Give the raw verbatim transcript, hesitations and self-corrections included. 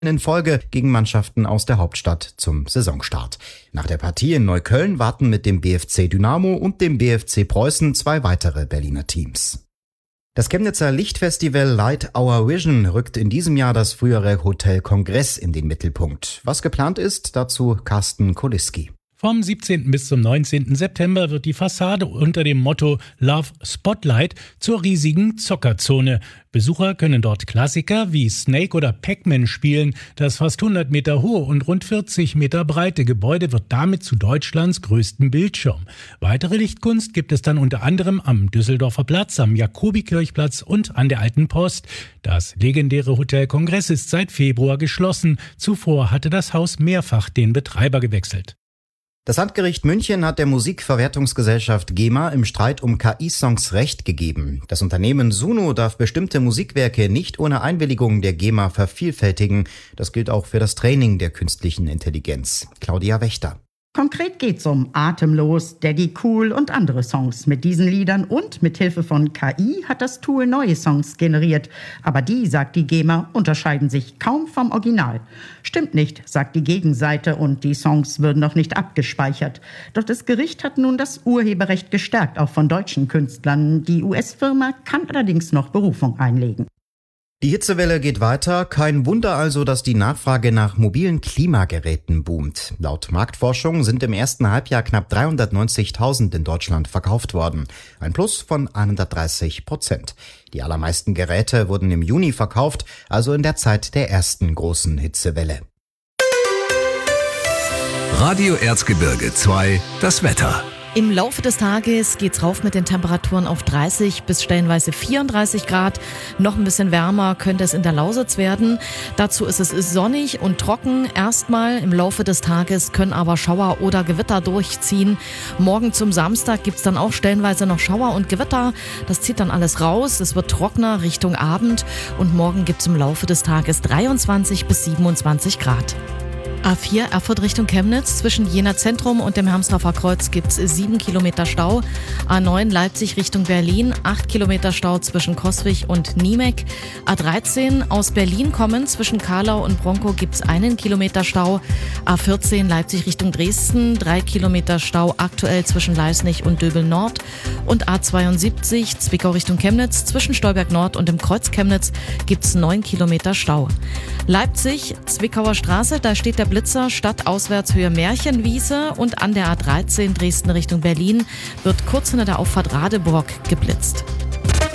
in Folge gegen Mannschaften aus der Hauptstadt zum Saisonstart. Nach der Partie in Neukölln warten mit dem B F C Dynamo und dem B F C Preußen zwei weitere Berliner Teams. Das Chemnitzer Lichtfestival Light Our Vision rückt in diesem Jahr das frühere Hotel Kongress in den Mittelpunkt. Was geplant ist, dazu Carsten Koliski. Vom siebzehnten bis zum neunzehnten September wird die Fassade unter dem Motto Love Spotlight zur riesigen Zockerzone. Besucher können dort Klassiker wie Snake oder Pac-Man spielen. Das fast hundert Meter hohe und rund vierzig Meter breite Gebäude wird damit zu Deutschlands größten Bildschirm. Weitere Lichtkunst gibt es dann unter anderem am Düsseldorfer Platz, am Jakobikirchplatz und an der Alten Post. Das legendäre Hotel Kongress ist seit Februar geschlossen. Zuvor hatte das Haus mehrfach den Betreiber gewechselt. Das Landgericht München hat der Musikverwertungsgesellschaft GEMA im Streit um K I-Songs Recht gegeben. Das Unternehmen Suno darf bestimmte Musikwerke nicht ohne Einwilligung der GEMA vervielfältigen. Das gilt auch für das Training der künstlichen Intelligenz. Claudia Wächter. Konkret geht's um Atemlos, Daddy Cool und andere Songs. Mit diesen Liedern und mit Hilfe von K I hat das Tool neue Songs generiert. Aber die, sagt die GEMA, unterscheiden sich kaum vom Original. Stimmt nicht, sagt die Gegenseite, und die Songs würden noch nicht abgespeichert. Doch das Gericht hat nun das Urheberrecht gestärkt, auch von deutschen Künstlern. Die U S-Firma kann allerdings noch Berufung einlegen. Die Hitzewelle geht weiter. Kein Wunder also, dass die Nachfrage nach mobilen Klimageräten boomt. Laut Marktforschung sind im ersten Halbjahr knapp dreihundertneunzigtausend in Deutschland verkauft worden. Ein Plus von hundertdreißig Prozent. Die allermeisten Geräte wurden im Juni verkauft, also in der Zeit der ersten großen Hitzewelle. Radio Erzgebirge zwei, das Wetter. Im Laufe des Tages geht's rauf mit den Temperaturen auf dreißig bis stellenweise vierunddreißig Grad. Noch ein bisschen wärmer könnte es in der Lausitz werden. Dazu ist es sonnig und trocken. Erstmal im Laufe des Tages können aber Schauer oder Gewitter durchziehen. Morgen zum Samstag gibt's dann auch stellenweise noch Schauer und Gewitter. Das zieht dann alles raus. Es wird trockener Richtung Abend. Und morgen gibt's im Laufe des Tages dreiundzwanzig bis siebenundzwanzig Grad. A vier Erfurt Richtung Chemnitz. Zwischen Jena Zentrum und dem Hermsdorfer Kreuz gibt's sieben Kilometer Stau. A neun Leipzig Richtung Berlin, acht Kilometer Stau zwischen Coswig und Niemek. A dreizehn aus Berlin kommen, zwischen Karlau und Bronkow gibt's einen Kilometer Stau. A vierzehn Leipzig Richtung Dresden, drei Kilometer Stau aktuell zwischen Leisnig und Döbel Nord. Und A zweiundsiebzig Zwickau Richtung Chemnitz, zwischen Stolberg Nord und dem Kreuz Chemnitz gibt's neun Kilometer Stau. Leipzig, Zwickauer Straße, da steht der Blitzer stadtauswärts Höhe Märchenwiese, und an der A dreizehn Dresden Richtung Berlin wird kurz hinter der Auffahrt Radeburg geblitzt.